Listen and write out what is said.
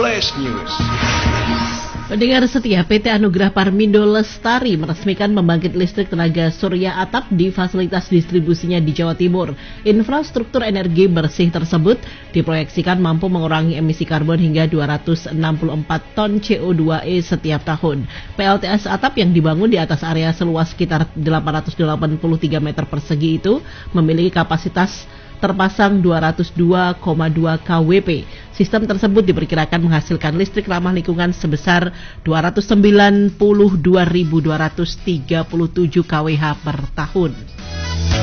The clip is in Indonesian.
Flash News. Pendengar setia, PT Anugerah Parmindo Lestari meresmikan pembangkit listrik tenaga surya atap di fasilitas distribusinya di Jawa Timur. Infrastruktur energi bersih tersebut diproyeksikan mampu mengurangi emisi karbon hingga 264 ton CO2e setiap tahun. PLTS atap yang dibangun di atas area seluas sekitar 883 meter persegi itu memiliki kapasitas terpasang 202,2 kWp. Sistem tersebut diperkirakan menghasilkan listrik ramah lingkungan sebesar 292.237 kWh per tahun.